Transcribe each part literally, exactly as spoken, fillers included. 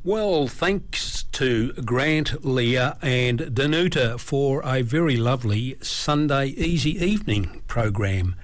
Well, thanks to Grant, Leah and Danuta for a very lovely Sunday Easy Evening program.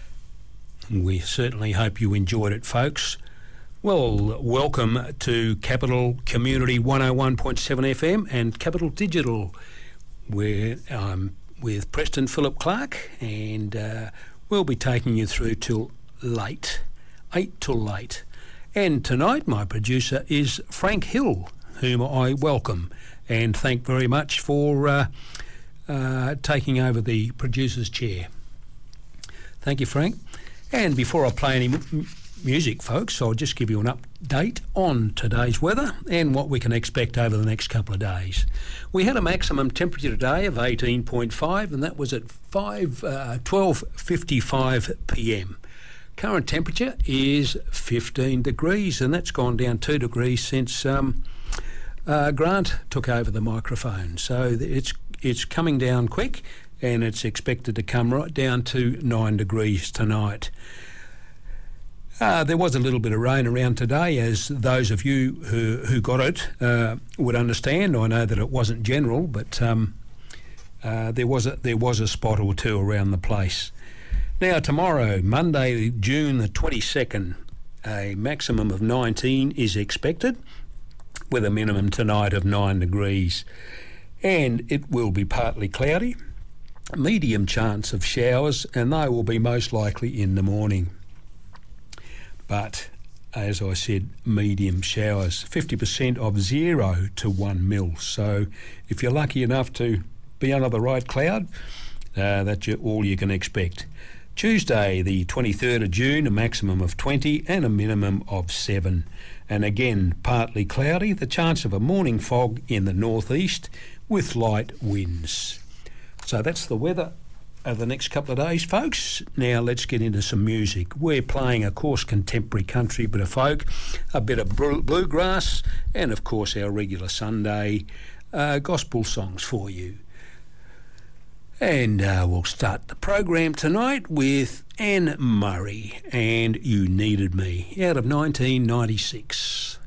We certainly hope you enjoyed it, folks. Well, welcome to Capital Community one oh one point seven F M and Capital Digital, where I'm with Preston Philip Clark, and uh, we'll be taking you through till late, eight till late. And tonight my producer is Frank Hill, whom I welcome and thank very much for uh, uh, taking over the producer's chair. Thank you, Frank. And before I play any m- music, folks, I'll just give you an update on today's weather and what we can expect over the next couple of days. We had a maximum temperature today of eighteen point five, and that was at five, uh, twelve fifty-five p m. Current temperature is fifteen degrees, and that's gone down two degrees since um, uh, Grant took over the microphone. So it's it's coming down quick, and it's expected to come right down to nine degrees tonight. Uh, there was a little bit of rain around today, as those of you who, who got it uh, would understand. I know that it wasn't general, but um, uh, there was a, there was a spot or two around the place. Now, tomorrow, Monday, June the twenty-second, a maximum of nineteen is expected, with a minimum tonight of nine degrees. And it will be partly cloudy, medium chance of showers, and they will be most likely in the morning. But, as I said, medium showers, fifty percent of zero to one mil. So, if you're lucky enough to be under the right cloud, uh, that's all you can expect. Tuesday, the twenty-third of June, a maximum of twenty and a minimum of seven. And again, partly cloudy, the chance of a morning fog in the northeast with light winds. So that's the weather over the next couple of days, folks. Now let's get into some music. We're playing, of course, contemporary country, bit of folk, a bit of bluegrass, and of course our regular Sunday uh, gospel songs for you. And uh, we'll start the program tonight with Anne Murray and You Needed Me, out of nineteen ninety-six.